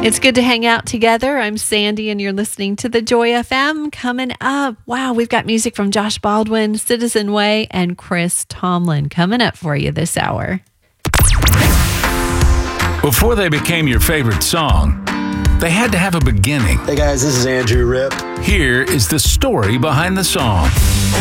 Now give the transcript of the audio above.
It's good to hang out together. I'm Sandy, and you're listening to the Joy FM. Coming up, wow, we've got music from Josh Baldwin, Citizen Way, and Chris Tomlin coming up for you this hour. Before they became your favorite song, they had to have a beginning. Hey guys, this is Andrew Ripp. Here is the story behind the song.